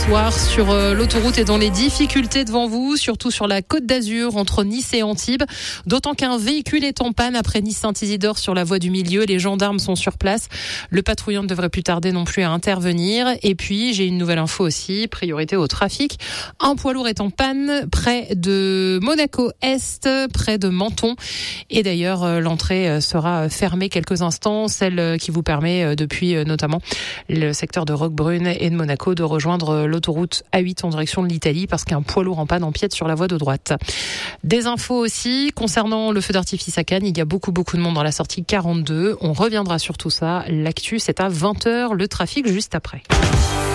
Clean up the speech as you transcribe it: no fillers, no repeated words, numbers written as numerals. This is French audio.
Sur l'autoroute et dans les difficultés devant vous, surtout sur la Côte d'Azur entre Nice et Antibes, d'autant qu'un véhicule est en panne après Nice-Saint-Isidore sur la voie du milieu. Les gendarmes sont sur place. Le patrouillant ne devrait plus tarder non plus à intervenir. Et puis, j'ai une nouvelle info aussi, priorité au trafic. Un poids lourd est en panne près de Monaco-Est, près de Menton. Et d'ailleurs, l'entrée sera fermée quelques instants, celle qui vous permet depuis notamment le secteur de Roquebrune et de Monaco de rejoindre l'autoroute A8 en direction de l'Italie parce qu'un poids lourd en panne empiète sur la voie de droite. Des infos aussi concernant le feu d'artifice à Cannes. Il y a beaucoup de monde dans la sortie 42. On reviendra sur tout ça. L'actu, c'est à 20h. Le trafic juste après.